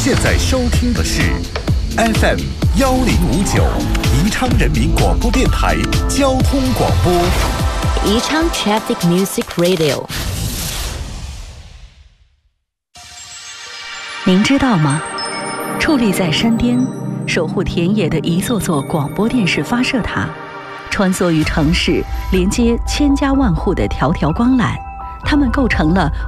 现在收听的是 FM 1059宜昌人民广播电台交通广播， 宜昌 Traffic Music Radio。 您知道吗？矗立在山巅，守护田野的一座座广播电视发射塔，穿梭于城市，连接千家万户的条条光缆，它们构成了